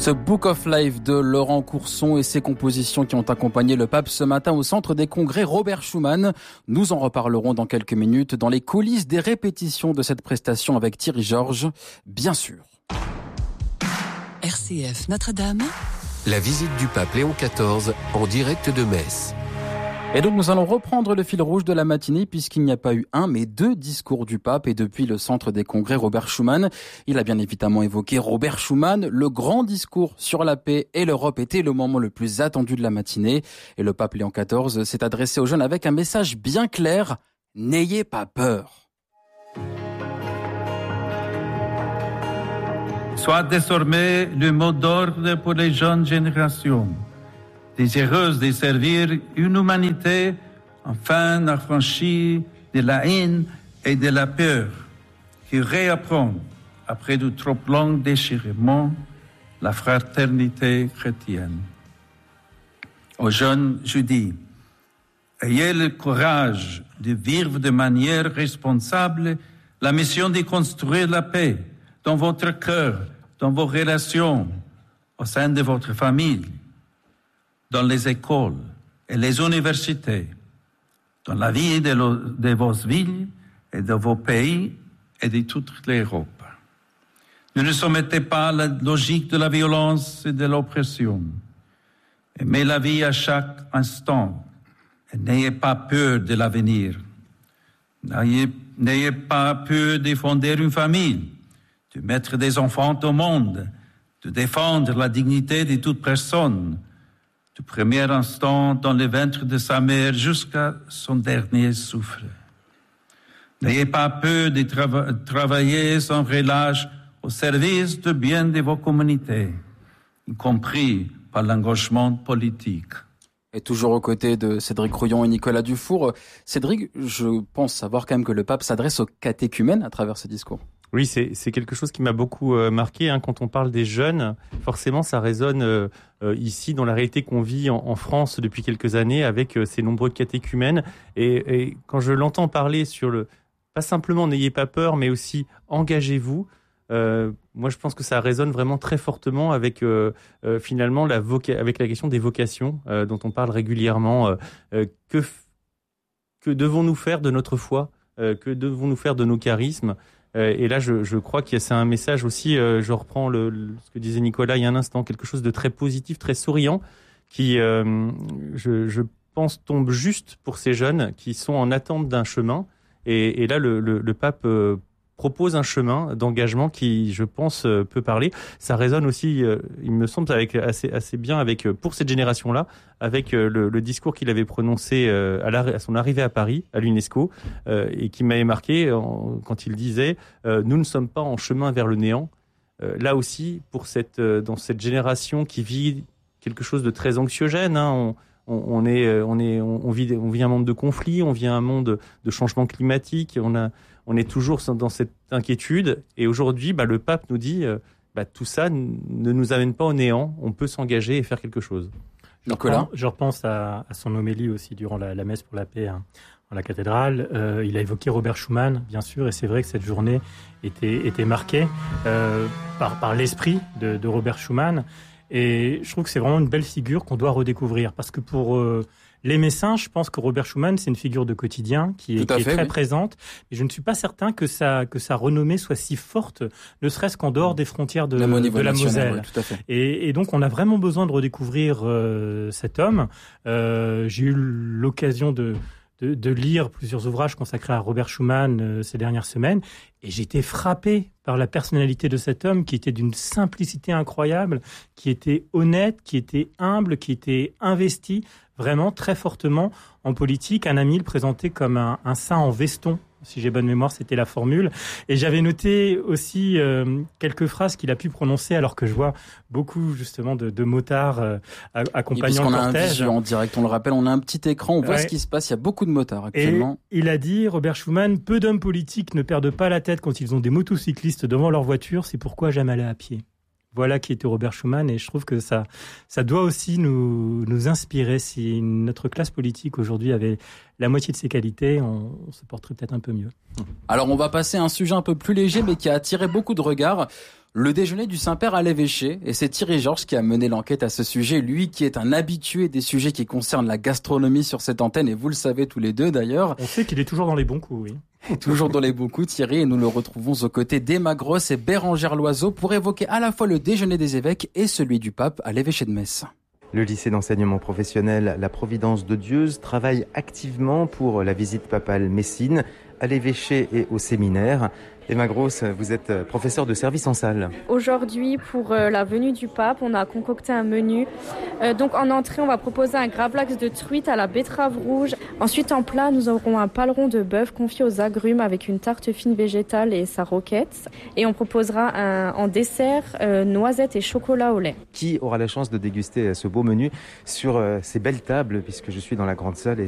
Ce Book of Life de Laurent Courson et ses compositions qui ont accompagné le pape ce matin au centre des congrès Robert Schuman. Nous en reparlerons dans quelques minutes dans les coulisses des répétitions de cette prestation avec Thierry Georges, bien sûr. RCF Notre-Dame. La visite du pape Léon XIV en direct de Metz. Et donc nous allons reprendre le fil rouge de la matinée puisqu'il n'y a pas eu un mais deux discours du pape et depuis le centre des congrès Robert Schuman. Il a bien évidemment évoqué Robert Schuman. Le grand discours sur la paix et l'Europe était le moment le plus attendu de la matinée. Et le pape Léon XIV s'est adressé aux jeunes avec un message bien clair. N'ayez pas peur. Soit désormais le mot d'ordre pour les jeunes générations, désireuses de servir une humanité enfin affranchie de la haine et de la peur, qui réapprend, après de trop longs déchirements, la fraternité chrétienne. Aux jeunes, je dis, ayez le courage de vivre de manière responsable la mission de construire la paix dans votre cœur, dans vos relations, au sein de votre famille, dans les écoles et les universités, dans la vie de vos villes et de vos pays et de toute l'Europe. Ne soumettez pas à la logique de la violence et de l'oppression. Aimez la vie à chaque instant et n'ayez pas peur de l'avenir. N'ayez pas peur de fonder une famille, de mettre des enfants au monde, de défendre la dignité de toute personne, du premier instant dans le ventre de sa mère jusqu'à son dernier souffle. N'ayez pas peur de travailler sans relâche au service du bien de vos communautés, y compris par l'engagement politique. Et toujours aux côtés de Cédric Rouillon et Nicolas Dufour. Cédric, je pense savoir quand même que le pape s'adresse aux catéchumènes à travers ce discours. Oui, c'est quelque chose qui m'a beaucoup marqué. Quand on parle des jeunes, forcément, ça résonne ici dans la réalité qu'on vit en France depuis quelques années avec ces nombreux catéchumènes. Et quand je l'entends parler sur pas simplement n'ayez pas peur, mais aussi engagez-vous. Moi, je pense que ça résonne vraiment très fortement avec finalement avec la question des vocations dont on parle régulièrement. Que devons-nous faire de notre foi ? Que devons-nous faire de nos charismes ? Et là, je crois que c'est un message aussi, je reprends ce que disait Nicolas il y a un instant, quelque chose de très positif, très souriant, qui, je pense, tombe juste pour ces jeunes qui sont en attente d'un chemin. Et là, le pape propose un chemin d'engagement qui, je pense, peut parler. Ça résonne aussi, il me semble, avec assez bien avec pour cette génération-là, avec le discours qu'il avait prononcé à son arrivée à Paris, à l'UNESCO, et qui m'avait marqué quand il disait « Nous ne sommes pas en chemin vers le néant ». Là aussi, dans cette génération qui vit quelque chose de très anxiogène, on vit un monde de conflits, on vit un monde de changement climatique, on est toujours dans cette inquiétude. Et aujourd'hui, le pape nous dit tout ça ne nous amène pas au néant. On peut s'engager et faire quelque chose. Je repense à son homélie aussi durant la messe pour la paix en la cathédrale. Il a évoqué Robert Schuman, bien sûr, et c'est vrai que cette journée était marquée par l'esprit de Robert Schuman. Et je trouve que c'est vraiment une belle figure qu'on doit redécouvrir. Parce que pour les Messins, je pense que Robert Schuman, c'est une figure de quotidien qui est très présente. Mais je ne suis pas certain que sa renommée soit si forte, ne serait-ce qu'en dehors des frontières de la Moselle. Ouais, tout à fait. Et donc, on a vraiment besoin de redécouvrir cet homme. J'ai eu l'occasion de lire plusieurs ouvrages consacrés à Robert Schuman ces dernières semaines. Et j'ai été frappé par la personnalité de cet homme qui était d'une simplicité incroyable, qui était honnête, qui était humble, qui était investi vraiment très fortement en politique. Un ami le présentait comme un saint en veston. Si j'ai bonne mémoire, c'était la formule. Et j'avais noté aussi quelques phrases qu'il a pu prononcer alors que je vois beaucoup justement de motards accompagnant le cortège. On a un visu en direct, on le rappelle, on a un petit écran, on voit ce qui se passe, il y a beaucoup de motards actuellement. Et il a dit, Robert Schuman, peu d'hommes politiques ne perdent pas la tête quand ils ont des motocyclistes devant leur voiture, c'est pourquoi j'aime aller à pied. Voilà qui était Robert Schuman, et je trouve que ça doit aussi nous inspirer. Si notre classe politique aujourd'hui avait la moitié de ses qualités, on se porterait peut-être un peu mieux. Alors on va passer à un sujet un peu plus léger mais qui a attiré beaucoup de regards. Le déjeuner du Saint-Père à l'évêché, et c'est Thierry Georges qui a mené l'enquête à ce sujet, lui qui est un habitué des sujets qui concernent la gastronomie sur cette antenne, et vous le savez tous les deux d'ailleurs. On sait qu'il est toujours dans les bons coups, oui. Toujours dans les bons coups, Thierry, et nous le retrouvons aux côtés d'Emma Gross et Bérengère Loiseau pour évoquer à la fois le déjeuner des évêques et celui du pape à l'évêché de Metz. Le lycée d'enseignement professionnel La Providence de Dieuze travaille activement pour la visite papale messine, à l'évêché et au séminaire. Emma Gross, vous êtes professeure de service en salle. Aujourd'hui, pour la venue du pape, on a concocté un menu. Donc en entrée, on va proposer un gravlax de truite à la betterave rouge. Ensuite, en plat, nous aurons un paleron de bœuf confié aux agrumes avec une tarte fine végétale et sa roquette. Et on proposera en dessert noisettes et chocolat au lait. Qui aura la chance de déguster ce beau menu sur ces belles tables, puisque je suis dans la grande salle et